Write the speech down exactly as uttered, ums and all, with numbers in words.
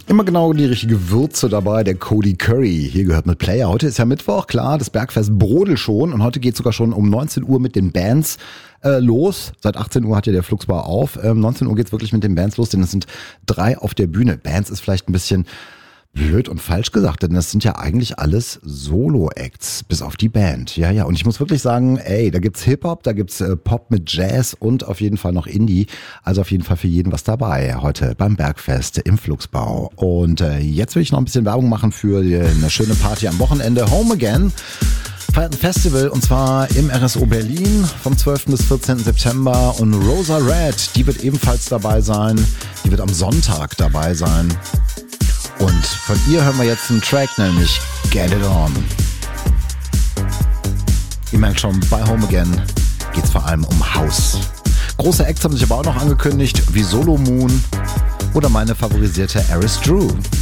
Immer genau die richtige Würze dabei, der Cody Curry. Hier gehört mit Player. Heute ist ja Mittwoch, klar, das Bergfest brodelt schon und heute geht sogar schon um neunzehn Uhr mit den Bands äh, los. Seit achtzehn Uhr hat ja der Flugsbar auf. Ähm, neunzehn Uhr geht's wirklich mit den Bands los, denn es sind drei auf der Bühne. Bands ist vielleicht ein bisschen blöd und falsch gesagt, denn das sind ja eigentlich alles Solo-Acts, bis auf die Band. Ja, ja, und ich muss wirklich sagen, ey, da gibt's Hip-Hop, da gibt's äh, Pop mit Jazz und auf jeden Fall noch Indie. Also auf jeden Fall für jeden was dabei heute beim Bergfest im Flugsbau. Und äh, jetzt will ich noch ein bisschen Werbung machen für die, eine schöne Party am Wochenende. Home Again feiert ein Festival und zwar im R S O Berlin vom zwölften bis vierzehnten September und Rosa Red, die wird ebenfalls dabei sein. Die wird am Sonntag dabei sein. Und von ihr hören wir jetzt einen Track, nämlich Get It On. Ihr merkt schon, bei Home Again geht es vor allem um House. Große Acts haben sich aber auch noch angekündigt, wie Solo Moon oder meine favorisierte Aris Drew.